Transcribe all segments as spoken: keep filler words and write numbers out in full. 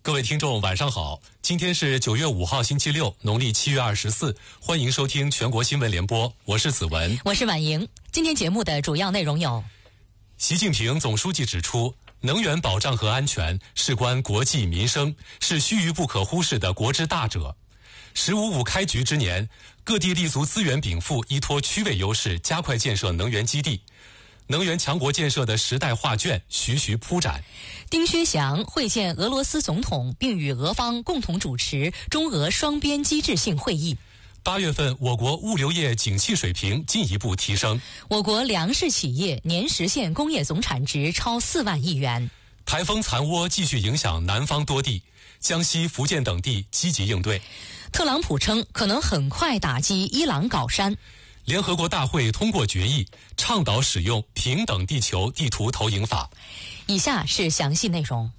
各位听众晚上好，今天是九月五号星期六，农历七月二十四，欢迎收听全国新闻联播，我是子文， 我是婉莹。今天节目的主要内容有： 习近平总书记指出，能源保障和安全事关国计民生，是须臾不可忽视的国之大者。十五五开局之年，各地立足资源禀赋，依托区位优势，加快建设能源基地。能源强国建设的时代画卷徐徐铺展。 丁薛祥会见俄罗斯总统，并与俄方共同主持中俄双边机制性会议。 八月份，我国物流业景气水平进一步提升。 我国粮食企业年实现工业总产值超四万亿元。 台风残涡继续影响南方多地，江西、福建等地积极应对。 特朗普称可能很快打击伊朗搞山。 联合国大会通过决议，倡导使用平等地球地图投影法。 以下是详细内容。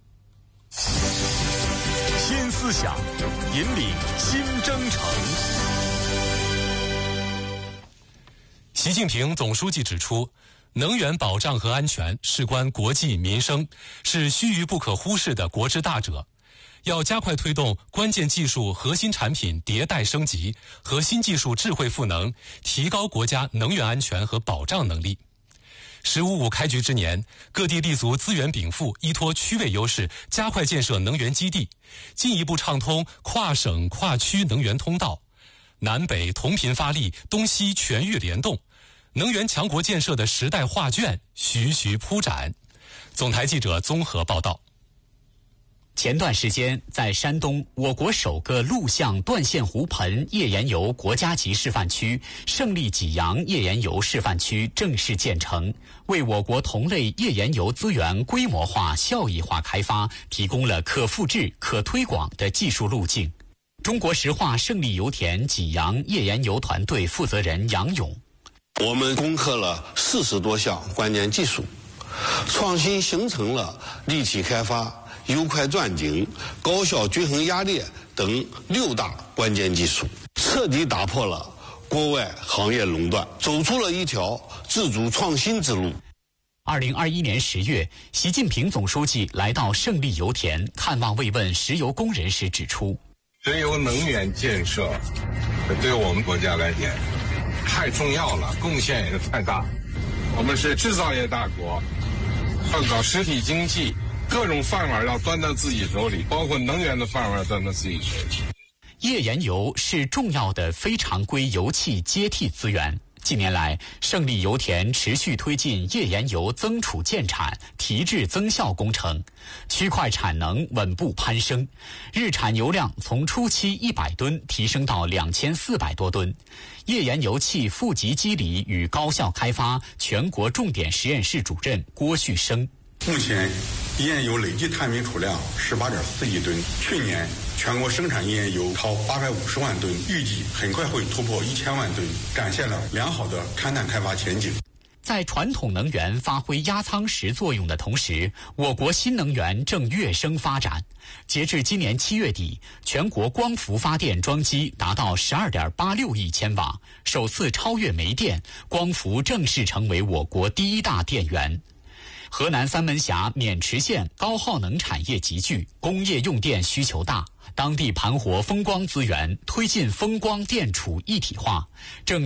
新思想，引领新征程。 习近平总书记指出，能源保障和安全事关国计民生，是须臾不可忽视的国之大者。要加快推动关键技术核心产品迭代升级和新技术智慧赋能，提高国家能源安全和保障能力。十五五开局之年，各地立足资源禀赋，依托区位优势，加快建设能源基地，进一步畅通跨省跨区能源通道，南北同频发力，东西全域联动，能源强国建设的时代画卷徐徐铺展。总台记者综合报道。 前段时间，在山东，我国首个陆相断线湖盆页岩油国家级示范区胜利济阳页岩油示范区正式建成，为我国同类页岩油资源规模化、效益化开发提供了可复制、可推广的技术路径。中国石化胜利油田济阳页岩油团队负责人杨勇： 我们攻克了四十多项关键技术，创新形成了立体开发、油快钻井、高效均衡压裂等六大关键技术，彻底打破了国外行业垄断，走出了一条自主创新之路。 二零二一年十月，习近平总书记来到胜利油田看望慰问石油工人时指出， 石油能源建设对我们国家来讲太重要了，贡献也是太大。我们是制造业大国，要搞实体经济，各种饭碗要端到自己手里，包括能源的饭碗端到自己手里。 页岩油是重要的非常规油气接替资源。近年来，胜利油田持续推进页岩油增储建产、提质增效工程，区块产能稳步攀升，日产油量从初期一百吨提升到两千四百多吨。页岩油气负极机理与高效开发全国重点实验室主任郭旭生： 目前，页岩油累计探明储量十八点四亿吨，去年全国生产页岩油超八百五十万吨，预计很快会突破一千万吨，展现了良好的勘探开发前景。 在传统能源发挥压舱石作用的同时，我国新能源正跃升发展。截至今年七月底，全国光伏发电装机达到十二点八六亿千瓦，首次超越煤电，光伏正式成为我国第一大电源。河南三门峡渑池县高耗能产业集聚，工业用电需求大，当地盘活风光资源，推进风光电储一体化，正